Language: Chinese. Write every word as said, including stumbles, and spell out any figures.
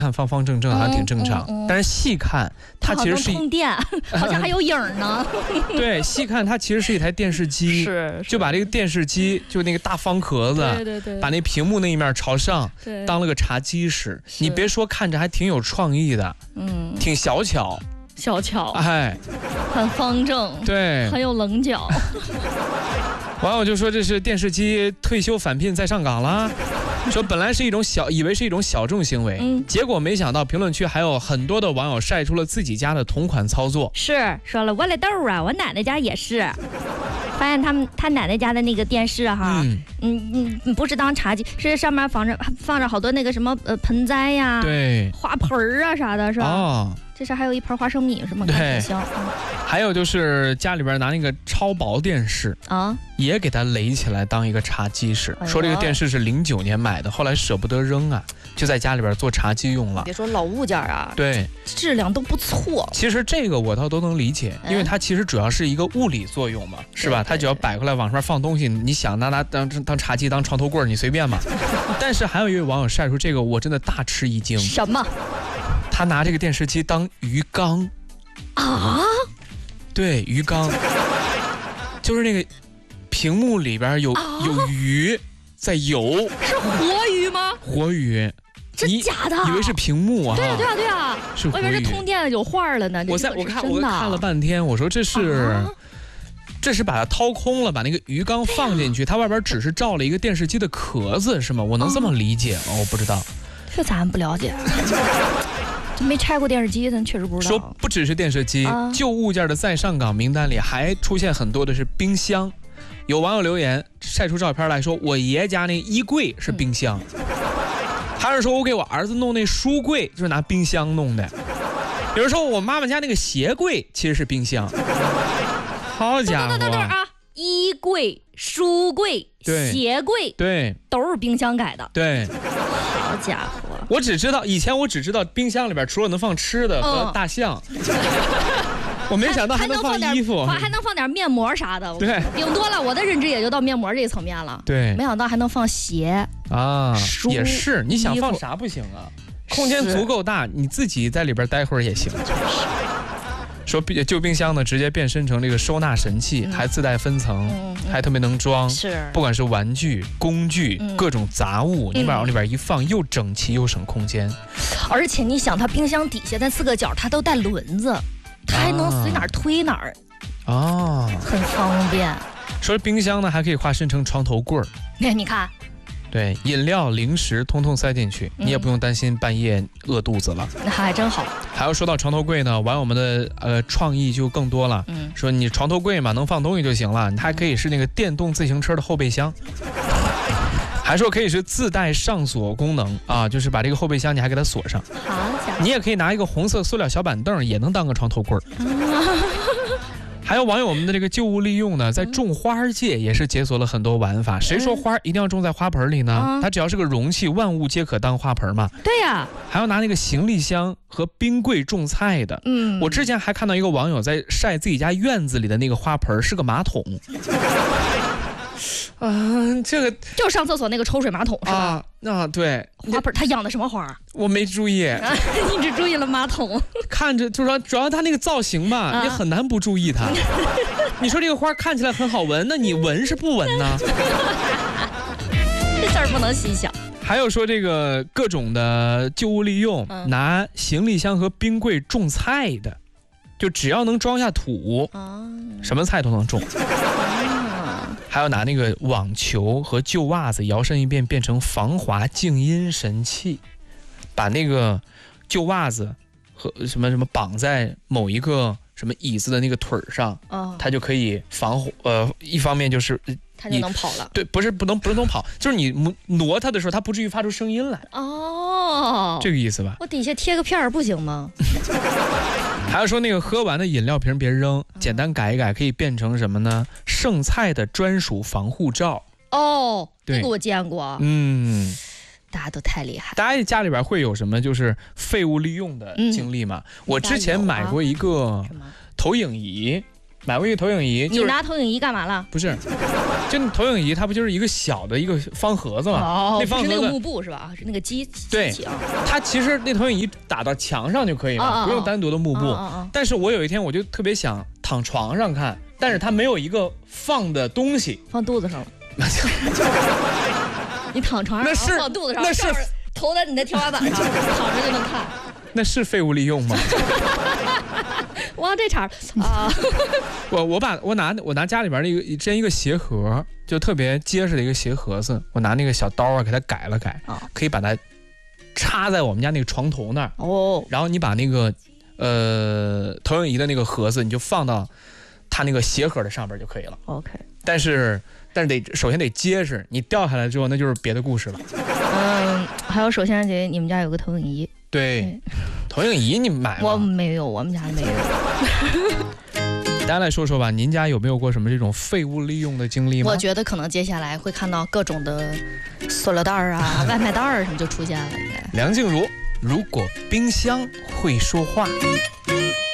看方方正正好像挺正常， 嗯嗯嗯、 但是细看它其实是通电，好像还有影呢。 对，细看它其实是一台电视机， 是, 是就把这个电视机就那个大方壳子， 对对对， 把那屏幕那一面朝上，当了个茶几使。你别说，看着还挺有创意的，嗯，挺小巧。 小巧， 哎， 很方正， 对， 很有棱角。 网友就说这是电视机退休返聘再上岗了，说本来是一种小，以为是一种小众行为，嗯，结果没想到评论区还有很多的网友晒出了自己家的同款操作。 是说了我的豆啊，我奶奶家也是。发现他们他奶奶家的那个电视哈，嗯嗯嗯，不是当茶几，是上面放着放着好多那个什么呃盆栽呀， 对， 花盆啊啥的，是吧？哦，这是还有一盆花生米是吗？ 对， 香。嗯、 还有就是家里边拿那个超薄电视啊，也给它垒起来当一个茶几使。哎、说这个电视是零九年买的，后来舍不得扔啊，就在家里边做茶几用了。 别说老物件啊， 对， 质量都不错。 其实这个我倒都能理解，因为它其实主要是一个物理作用嘛，是吧？它只要摆过来往上面放东西，你想拿拿当当茶几当床头柜你随便嘛。但是还有一位网友晒出这个，我真的大吃一惊。 什么？ 他拿这个电视机当鱼缸啊？ 对，鱼缸，就是那个屏幕里边有、啊、有鱼在游。 是活鱼吗？ 活鱼。 真假的？ 以为是屏幕啊？ 对啊对啊对啊， 是活鱼。 我以为是通电有画了呢。 我在我看我看了半天，我说这是。啊，这是把它掏空了，把那个鱼缸放进去，它外边只是罩了一个电视机的壳子，是吗？我能这么理解吗？哦、我不知道， 这咱不了解，就没拆过电视机，咱确实不知道。 说不只是电视机，啊、旧物件的再上岗名单里还出现很多的是冰箱。有网友留言晒出照片来说，我爷家那衣柜是冰箱，嗯、还是说我给我儿子弄那书柜就是拿冰箱弄的。有人说我妈妈家那个鞋柜其实是冰箱。好家伙！ 等等等等啊！衣柜、书柜、鞋柜， 对， 都是冰箱改的。 对， 好家伙！ 我只知道以前我只知道冰箱里边除了能放吃的和大象，嗯、我没想到还能放衣服， 还能放点面膜啥的。 对， 顶多了我的认知也就到面膜这一层面了。 对， 没想到还能放鞋啊， 书也是。你想放啥不行啊？空间足够大，你自己在里边待会儿也行。说旧冰箱呢，直接变身成这个收纳神器，嗯、还自带分层，嗯嗯、还特别能装。 是， 不管是玩具、工具、嗯、各种杂物，你往里边一放，又整齐又省空间。 而且你想，它冰箱底下那四个角，它都带轮子，它还能随哪儿推哪儿， 啊， 很方便。 说冰箱呢，还可以化身成床头柜儿。 那你看。 对，饮料、零食通通塞进去，嗯、你也不用担心半夜饿肚子了。 那还真好。 还要说到床头柜呢，网友们的呃创意就更多了。嗯，说你床头柜嘛，能放东西就行了，它还可以是那个电动自行车的后备箱，还说可以是自带上锁功能啊，就是把这个后备箱你还给它锁上。 好家伙！ 你也可以拿一个红色塑料小板凳，也能当个床头柜。还有网友们的这个旧物利用呢，在种花界也是解锁了很多玩法。谁说花一定要种在花盆里呢？它只要是个容器，万物皆可当花盆嘛。 对呀。 还要拿那个行李箱和冰柜种菜的。嗯。我之前还看到一个网友在晒自己家院子里的那个花盆是个马桶。啊，这个就是上厕所那个抽水马桶是吧？ 啊，啊对， 花盆它养的什么花？ 我没注意， 啊、你只注意了马桶。 看着就是说，主要它那个造型嘛，啊、你很难不注意它。你说这个花看起来很好闻，那你闻是不闻呢？ 这事儿不能细想。 还有说这个各种的旧物利用，嗯、拿行李箱和冰柜种菜的，就只要能装下土，啊、什么菜都能种。还要拿那个网球和旧袜子摇身一变变成防滑静音神器，把那个旧袜子和什么什么绑在某一个什么椅子的那个腿上，哦、它就可以防呃，一方面就是它就能跑了。 对，不是不能不是能跑，就是你挪它的时候，它不至于发出声音来。哦，这个意思吧？ 我底下贴个片儿不行吗？ 还要说那个喝完的饮料瓶别扔，简单改一改，可以变成什么呢？剩菜的专属防护罩。 哦，这个我见过。嗯，大家都太厉害。 大家家里边会有什么就是废物利用的经历吗？嗯、我之前买过一个投影仪， 买过一个投影仪。 你拿投影仪干嘛了？ 不是，就投影仪它不就是一个小的一个方盒子吗？ 哦， 那方盒子是那个幕布是吧？是那个机对， 机器啊。 它其实那投影仪打到墙上就可以了， 哦哦不用单独的幕布。 哦哦哦但是我有一天我就特别想躺床上看，但是它没有一个放的东西， 放肚子上了。你躺床上， 那是放肚子上， 那是投在你的天花板上，躺着就能看。 那是废物利用吗？ 哇，这茬啊！ 我我把我拿我拿家里边的一个之前一个鞋盒，就特别结实的一个鞋盒子，我拿那个小刀啊给它改了改， 啊、 可以把它插在我们家那个床头那儿。 哦， 然后你把那个呃投影仪的那个盒子，你就放到它那个鞋盒的上边就可以了。 OK。 但是但是得首先得结实，你掉下来之后那就是别的故事了。 嗯，还有首先姐，你们家有个投影仪。 对，投影仪你买吗？ 我没有，我们家没有。 大家来说说吧，您家有没有过什么这种废物利用的经历吗？ 我觉得可能接下来会看到各种的塑料袋啊、外卖袋儿什么就出现了。应该。 梁静茹，如果冰箱会说话。